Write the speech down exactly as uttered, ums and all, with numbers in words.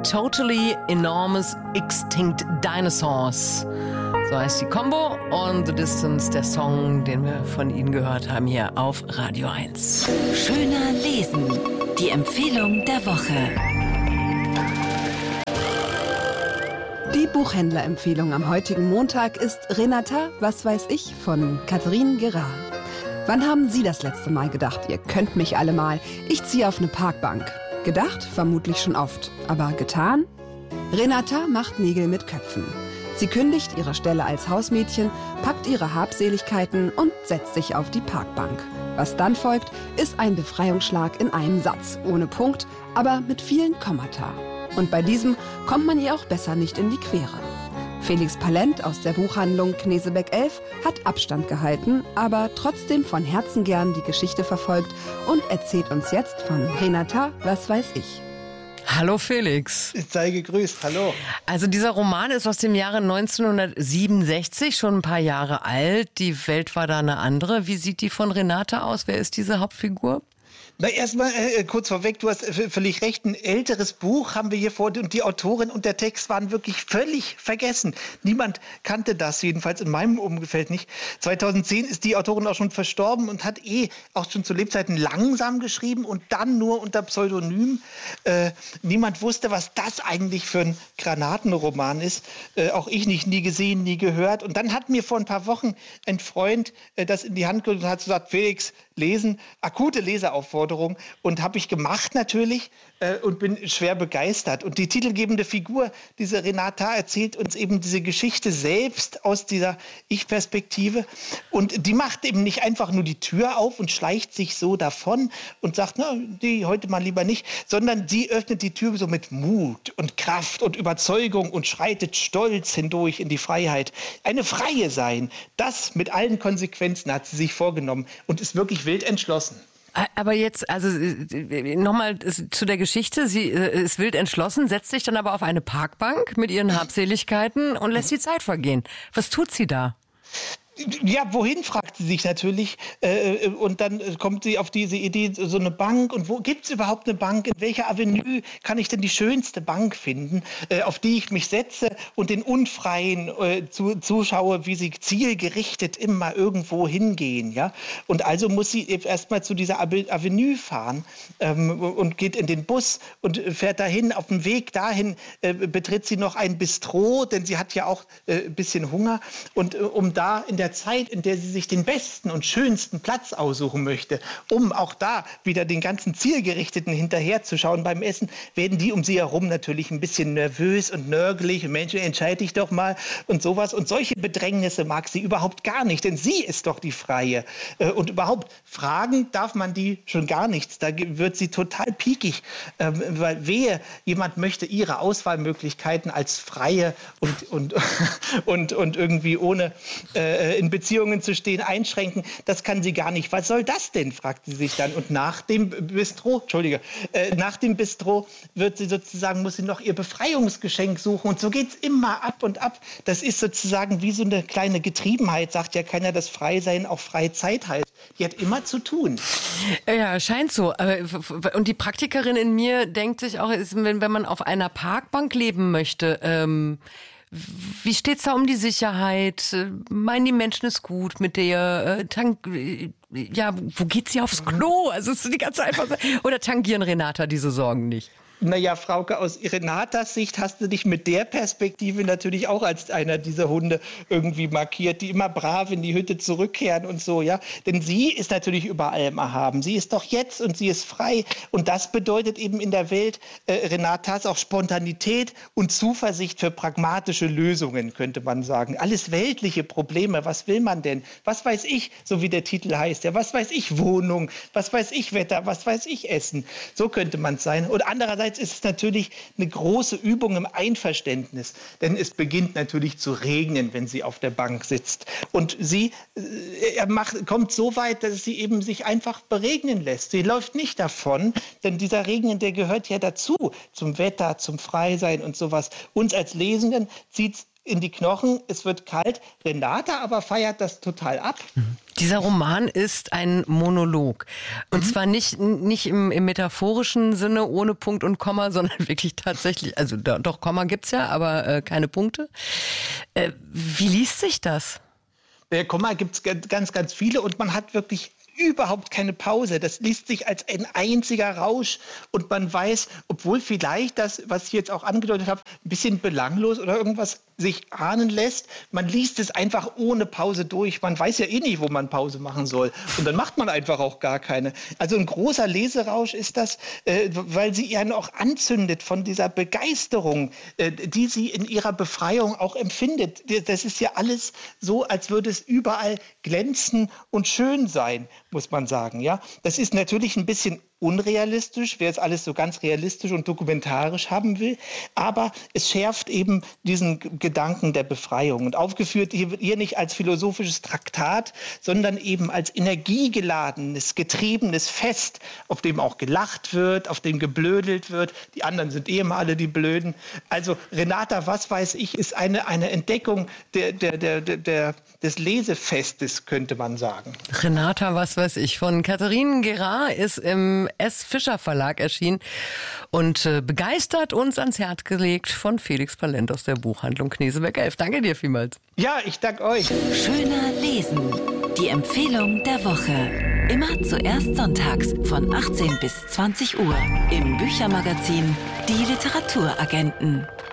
Totally Enormous Extinct Dinosaurs. So heißt die Combo und The Distance, der Song, den wir von Ihnen gehört haben hier auf Radio eins. Schöner lesen, die Empfehlung der Woche. Die Buchhändlerempfehlung am heutigen Montag ist Renata, was weiß ich, von Catherine Guérard. Wann haben Sie das letzte Mal gedacht, ihr könnt mich alle mal, ich ziehe auf eine Parkbank? Gedacht? Vermutlich schon oft. Aber getan? Renata macht Nägel mit Köpfen. Sie kündigt ihre Stelle als Hausmädchen, packt ihre Habseligkeiten und setzt sich auf die Parkbank. Was dann folgt, ist ein Befreiungsschlag in einem Satz, ohne Punkt, aber mit vielen Kommata. Und bei diesem kommt man ihr auch besser nicht in die Quere. Felix Palent aus der Buchhandlung Knesebeck elf hat Abstand gehalten, aber trotzdem von Herzen gern die Geschichte verfolgt und erzählt uns jetzt von Renata, was weiß ich. Hallo Felix. Sei gegrüßt, hallo. Also dieser Roman ist aus dem Jahre neunzehnhundertsiebenundsechzig, schon ein paar Jahre alt. Die Welt war da eine andere. Wie sieht die von Renata aus? Wer ist diese Hauptfigur? Na, erstmal äh, kurz vorweg, du hast äh, völlig recht, ein älteres Buch haben wir hier vor und die Autorin und der Text waren wirklich völlig vergessen. Niemand kannte das, jedenfalls in meinem Umfeld nicht. zweitausendzehn ist die Autorin auch schon verstorben und hat eh auch schon zu Lebzeiten langsam geschrieben und dann nur unter Pseudonym. Äh, niemand wusste, was das eigentlich für ein Granatenroman ist. Äh, auch ich nicht, nie gesehen, nie gehört. Und dann hat mir vor ein paar Wochen ein Freund äh, das in die Hand genommen und hat gesagt, Felix, lesen, akute Leseaufforderung, und habe ich gemacht natürlich äh, und bin schwer begeistert. Und die titelgebende Figur, diese Renata, erzählt uns eben diese Geschichte selbst aus dieser Ich-Perspektive, und die macht eben nicht einfach nur die Tür auf und schleicht sich so davon und sagt, na, die heute mal lieber nicht, sondern sie öffnet die Tür so mit Mut und Kraft und Überzeugung und schreitet stolz hindurch in die Freiheit. Eine Freie sein, das mit allen Konsequenzen hat sie sich vorgenommen und ist wirklich wild entschlossen. Aber jetzt, also nochmal zu der Geschichte. Sie ist wild entschlossen, setzt sich dann aber auf eine Parkbank mit ihren Habseligkeiten und lässt die Zeit vergehen. Was tut sie da? Ja, wohin, fragt sie sich natürlich. Äh, und dann kommt sie auf diese Idee, so eine Bank. Und wo gibt es überhaupt eine Bank? In welcher Avenue kann ich denn die schönste Bank finden, äh, auf die ich mich setze und den Unfreien äh, zu, zuschaue, wie sie zielgerichtet immer irgendwo hingehen. Ja? Und also muss sie erstmal zu dieser Avenue fahren ähm, und geht in den Bus und fährt dahin. Auf dem Weg dahin äh, betritt sie noch ein Bistro, denn sie hat ja auch äh, ein bisschen Hunger. Und äh, um da in der der Zeit, in der sie sich den besten und schönsten Platz aussuchen möchte, um auch da wieder den ganzen Zielgerichteten hinterherzuschauen beim Essen, werden die um sie herum natürlich ein bisschen nervös und nörgelig. Mensch, entscheide dich doch mal und sowas. Und solche Bedrängnisse mag sie überhaupt gar nicht, denn sie ist doch die Freie. Und überhaupt, fragen darf man die schon gar nichts. Da wird sie total piekig, weil wehe, jemand möchte ihre Auswahlmöglichkeiten als Freie und, und, und, und irgendwie ohne äh, in Beziehungen zu stehen, einschränken. Das kann sie gar nicht. Was soll das denn, fragt sie sich dann. Und nach dem Bistro, Entschuldige, äh, nach dem Bistro wird sie sozusagen, muss sie noch ihr Befreiungsgeschenk suchen. Und so geht's immer ab und ab. Das ist sozusagen wie so eine kleine Getriebenheit, sagt ja keiner, dass Freisein auch freie Zeit heißt. Die hat immer zu tun. Ja, scheint so. Und die Praktikerin in mir denkt sich auch, wenn man auf einer Parkbank leben möchte, ähm, wie steht's da um die Sicherheit? Meinen die Menschen es gut mit der äh, Tank? Ja, wo geht sie aufs Klo? Also ist die ganze einfach so, oder tangieren Renata diese Sorgen nicht? Naja, Frauke, aus Renatas Sicht hast du dich mit der Perspektive natürlich auch als einer dieser Hunde irgendwie markiert, die immer brav in die Hütte zurückkehren und so, ja. Denn sie ist natürlich über allem erhaben. Sie ist doch jetzt und sie ist frei. Und das bedeutet eben in der Welt äh, Renatas auch Spontanität und Zuversicht für pragmatische Lösungen, könnte man sagen. Alles weltliche Probleme, was will man denn? Was weiß ich, so wie der Titel heißt, ja, was weiß ich, Wohnung, was weiß ich, Wetter, was weiß ich, Essen. So könnte man es sein. Und andererseits ist es natürlich eine große Übung im Einverständnis, denn es beginnt natürlich zu regnen, wenn sie auf der Bank sitzt. Und sie äh, er macht, kommt so weit, dass sie eben sich einfach beregnen lässt. Sie läuft nicht davon, denn dieser Regen, der gehört ja dazu, zum Wetter, zum Freisein und sowas. Uns als Lesenden zieht es in die Knochen, es wird kalt. Renata aber feiert das total ab. Dieser Roman ist ein Monolog. Und mhm. zwar nicht, nicht im, im metaphorischen Sinne ohne Punkt und Komma, sondern wirklich tatsächlich, also doch, Komma gibt's ja, aber äh, keine Punkte. Äh, wie liest sich das? Äh, Komma gibt's ganz, ganz viele und man hat wirklich überhaupt keine Pause. Das liest sich als ein einziger Rausch und man weiß, obwohl vielleicht das, was ich jetzt auch angedeutet habe, ein bisschen belanglos oder irgendwas sich ahnen lässt, man liest es einfach ohne Pause durch. Man weiß ja eh nicht, wo man Pause machen soll. Und dann macht man einfach auch gar keine. Also ein großer Leserausch ist das, äh, weil sie ihren auch anzündet von dieser Begeisterung, äh, die sie in ihrer Befreiung auch empfindet. Das ist ja alles so, als würde es überall glänzen und schön sein, muss man sagen. Ja? Das ist natürlich ein bisschen unrealistisch, wer es alles so ganz realistisch und dokumentarisch haben will. Aber es schärft eben diesen Gedanken der Befreiung. Und aufgeführt hier nicht als philosophisches Traktat, sondern eben als energiegeladenes, getriebenes Fest, auf dem auch gelacht wird, auf dem geblödelt wird. Die anderen sind eh immer alle die Blöden. Also Renata, was weiß ich, ist eine, eine Entdeckung der, der, der, der, des Lesefestes, könnte man sagen. Renata, was weiß ich, von Katharine Gerard ist im S. Fischer Verlag erschienen und äh, begeistert uns ans Herz gelegt von Felix Palent aus der Buchhandlung Knesebeck elf. Danke dir vielmals. Ja, ich danke euch. Schöner Lesen. Die Empfehlung der Woche. Immer zuerst sonntags von achtzehn bis zwanzig Uhr im Büchermagazin Die Literaturagenten.